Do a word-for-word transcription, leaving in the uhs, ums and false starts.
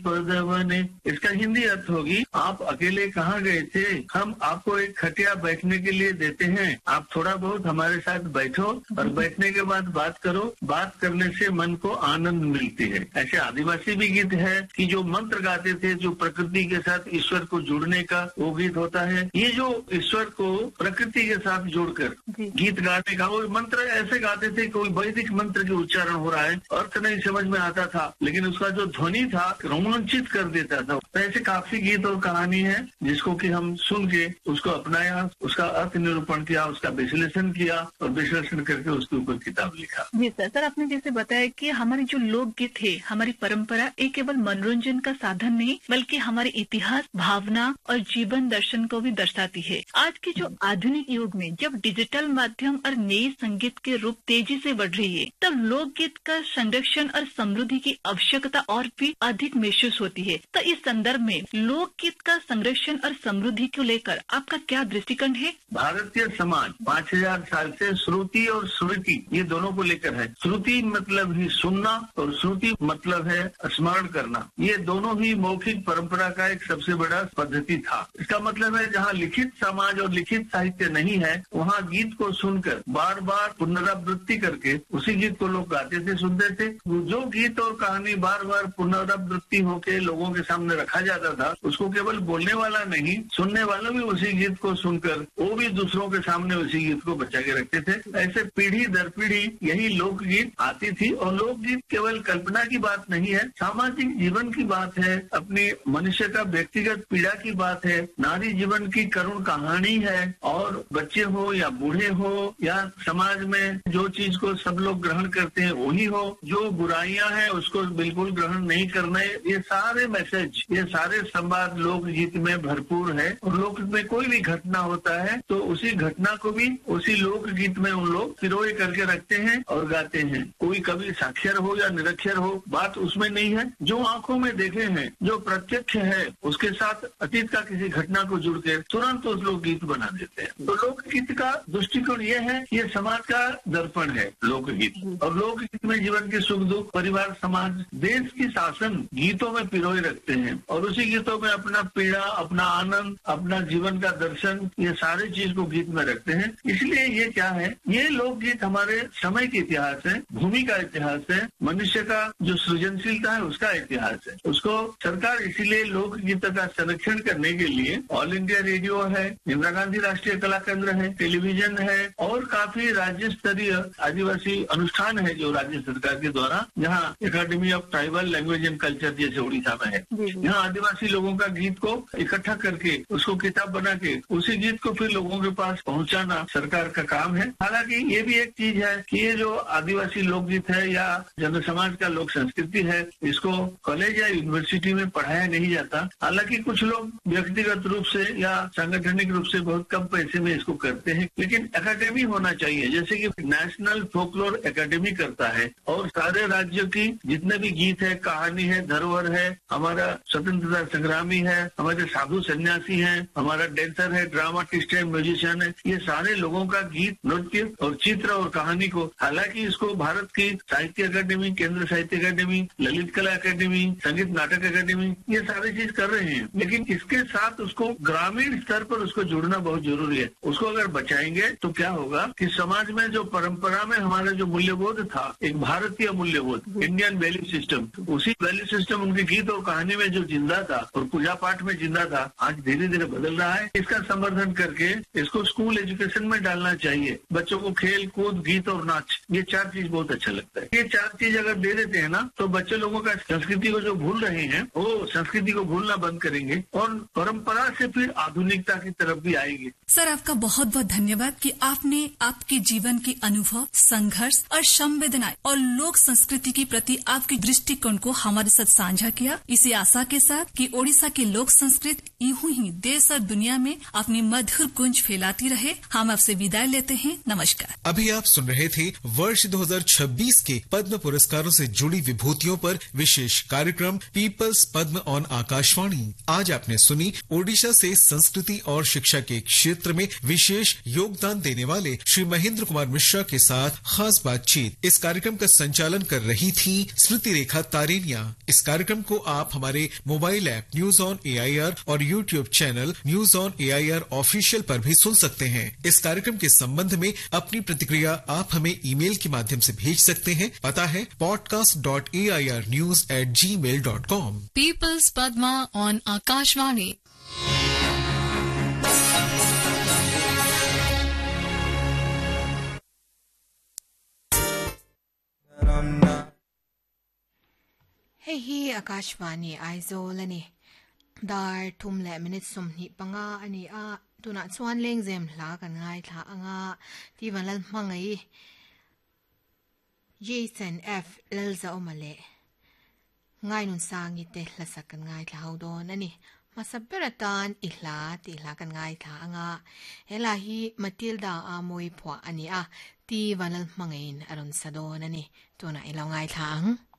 ने इसका हिंदी अर्थ होगी, आप अकेले कहाँ गए थे, हम आपको एक खटिया बैठने के लिए देते हैं, आप थोड़ा बहुत हमारे साथ बैठो और बैठने के बाद बात करो, बात करने से मन को आनंद मिलती है। ऐसे आदिवासी भी गीत है कि जो मंत्र गाते थे, जो प्रकृति के साथ ईश्वर को जुड़ने का वो गीत होता है। ये जो ईश्वर को प्रकृति के साथ जोड़कर गीत गाने का, वो मंत्र ऐसे गाते थे, कोई वैदिक मंत्र के उच्चारण हो रहा है, अर्थ नहीं समझ में आता था, लेकिन उसका जो ध्वनि था रोमांचित कर देता था। तो ऐसे काफी गीत और कहानी है जिसको कि हम सुन के उसको अपनाया, उसका अर्थ निरूपण किया, उसका विश्लेषण किया और विश्लेषण करके उसके ऊपर किताब लिखा। जी सर, सर आपने जैसे बताया कि हमारी जो लोकगीत है, हमारी परंपरा एक केवल मनोरंजन का साधन नहीं बल्कि हमारे इतिहास, भावना और जीवन दर्शन को भी दर्शाती है। आज के जो आधुनिक युग में जब डिजिटल माध्यम और नए संगीत के रूप तेजी से बढ़ रही है, तब लोकगीत का संरक्षण और समृद्धि की आवश्यकता और भी अधिक महसूस होती है। तो इस संदर्भ में लोकगीत का संरक्षण और समृद्धि को लेकर आपका क्या दृष्टिकोण है? भारतीय समाज पाँच हजार साल से श्रुति और स्मृति ये दोनों को लेकर है। श्रुति मतलब ही सुनना और स्मृति मतलब है स्मरण करना। ये दोनों ही मौखिक परंपरा का एक सबसे बड़ा पद्धति था। इसका मतलब है जहाँ लिखित समाज और लिखित साहित्य नहीं है, वहाँ गीत को सुनकर बार बार पुनरावृत्ति करके उसी गीत को लोग गाते थे, सुनते थे। जो गीत और कहानी बार बार पुनरावृत्ति होके लोगों के सामने रखा जाता था, उसको केवल बोलने वाला नहीं, सुनने वाला भी उसी गीत को सुनकर वो भी दूसरों के सामने उसी गीत को बचा के रखते थे। ऐसे पीढ़ी दर पीढ़ी यही लोकगीत आती थी। और लोकगीत केवल कल्पना की बात नहीं है, सामाजिक जीवन की बात है, अपनी मनुष्य का व्यक्तिगत पीड़ा की बात है, नारी जीवन की करुण कहानी है। और बच्चे हो या बूढ़े हो या समाज में जो चीज को सब लोग ग्रहण करते हैं वही हो, जो बुराइयां हैं उसको बिल्कुल ग्रहण नहीं करना, ये सारे मैसेज, ये सारे संवाद लोकगीत में भरपूर है। और लोकगीत में कोई भी घटना होता है तो उसी घटना को भी उसी लोकगीत में उन लोग पिरोए करके रखते हैं और गाते हैं। कोई कभी साक्षर हो या निरक्षर हो, बात उसमें नहीं है। जो आंखों में देखे हैं, जो प्रत्यक्ष है, उसके साथ अतीत का किसी घटना को जुड़ के तुरंत उस लोकगीत बना देते हैं। तो लोकगीत का दृष्टिकोण ये है, ये समाज का दर्पण है लोकगीत। और लोकगीत में जीवन के सुख दुख, परिवार, समाज, देश की शासन गीतों में पिरोए रखते हैं। और उसी गीतों में अपना पीड़ा, अपना आनंद, अपना जीवन का दर्शन, ये सारे चीज को गीत में रखते हैं। इसलिए ये क्या है, ये लोकगीत हमारे समय के इतिहास है, भूमि का इतिहास है, मनुष्य का जो सृजनशीलता है उसका इतिहास है। उसको सरकार इसीलिए लोकगीत का संरक्षण करने के लिए ऑल इंडिया रेडियो है, इंदिरा गांधी राष्ट्रीय कला केंद्र है, टेलीविजन है और काफी राज्य स्तरीय आदिवासी अनुष्ठान है जो राज्य सरकार के द्वारा, जहाँ academy of tribal language and culture जैसे उड़ीसा में है, यहाँ आदिवासी लोगों का गीत को इकट्ठा करके उसको किताब बना के उसी गीत को फिर लोगों के पास पहुंचाना सरकार का काम है। हालांकि ये भी एक चीज है कि ये जो आदिवासी लोकगीत है या जन समाज का लोक संस्कृति है, इसको कॉलेज या यूनिवर्सिटी में पढ़ाया नहीं जाता। हालांकि कुछ लोग व्यक्तिगत रूप से या सांगठनिक रूप से बहुत कम पैसे में इसको करते हैं, लेकिन एकेडमी होना चाहिए, जैसे कि नेशनल फोकलोर एकेडमी करता है। और सारे राज्यों की जितने भी गीत है, कहानी है, धरोहर है, हमारा स्वतंत्रता संग्रामी है, हमारे साधु सन्यासी हैं, हमारा डांसर है, ड्रामाटिस्ट है, म्यूजिशियन है, ये सारे लोगों का गीत, नृत्य और चित्र और कहानी को, हालांकि इसको भारत की साहित्य अकादमी, केंद्र साहित्य अकादमी, ललित कला अकादमी, संगीत नाटक अकादमी, ये सारी चीज कर रहे हैं, लेकिन इसके साथ उसको ग्रामीण स्तर पर उसको जोड़ना बहुत जरूरी है। उसको अगर बचाएंगे तो क्या होगा कि समाज में जो परंपरा में हमारा जो मूल्यबोध था, एक भारतीय मूल्यबोध, इंडियन वैल्यू सिस्टम, उसी वैल्यू सिस्टम उनके गीत और कहानी में जो जिंदा था और पूजा पाठ में जिंदा था, आज धीरे धीरे बदल रहा है। इसका संवर्धन करके इसको स्कूल एजुकेशन में डालना चाहिए। बच्चों को खेल कूद, गीत और नाच, ये चार चीज बहुत अच्छा लगता है। ये चार चीज अगर दे देते हैं ना, तो बच्चे लोगों का संस्कृति को जो भूल रहे हैं वो संस्कृति को भूलना बंद करेंगे और परंपरा से फिर आधुनिकता की तरफ भी आएंगे। सर, आपका बहुत बहुत धन्यवाद कि आपने आपके जीवन के अनुभव, संघर्ष और संवेदनाएं और लोक संस्कृति के प्रति आपके दृष्टिकोण को हमारे साथ साझा किया। इसी आशा के साथ कि ओडिशा की लोक संस्कृति यूं ही देश और दुनिया में अपनी मधुर गुंज फैलाती रहे। हम आपसे विदाई लेते हैं। नमस्कार। अभी आप सुन रहे थे वर्ष दो हज़ार छब्बीस के पद्म पुरस्कारों से जुड़ी विभूतियों पर विशेष कार्यक्रम पीपल्स पद्म ऑन आकाशवाणी। आज आपने सुनी ओडिशा से संस्कृति और शिक्षा के क्षेत्र में विशेष योगदान देने वाले श्री महेंद्र कुमार मिश्रा के साथ खास बातचीत। इस कार्यक्रम का संचालन कर रही थी स्मृति रेखा तारेनिया। इस कार्यक्रम कार्यक्रम को आप हमारे mobile app news on AIR और YouTube channel news on AIR official पर भी सुन सकते हैं। इस कार्यक्रम के संबंध में अपनी प्रतिक्रिया आप हमें ईमेल के माध्यम से भेज सकते हैं। पता है podcast dot A I R news at ji mail dot com. Peoples Padma on Akashvani. Hei hi Akashvani aizolani dar tumle minute somni panga ani a tuna chuan leng zem hla kan ngai thla anga ti vanal mangai Jason F Lelza omale ngai nun sangi te hlasa kan ngai thla hodon ani masaberatan ihla ti hla kan ngai thla anga hela hi Matilda a moi phwa ani a ti vanal mangain aron sadon ani tuna ilo ngai thla ang